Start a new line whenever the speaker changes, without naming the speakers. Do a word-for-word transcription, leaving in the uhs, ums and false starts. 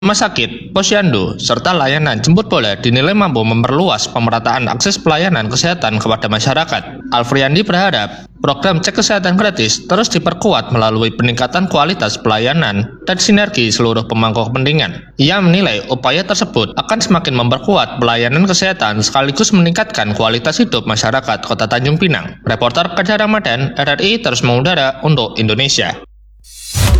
Rumah sakit, posyandu, serta layanan jemput bola dinilai mampu memperluas pemerataan akses pelayanan kesehatan kepada masyarakat. Alfriandi berharap program cek kesehatan gratis terus diperkuat melalui peningkatan kualitas pelayanan dan sinergi seluruh pemangku kepentingan. Ia menilai upaya tersebut akan semakin memperkuat pelayanan kesehatan sekaligus meningkatkan kualitas hidup masyarakat Kota Tanjung Pinang. Reporter Kajar Ramadan, R R I terus mengudara untuk Indonesia.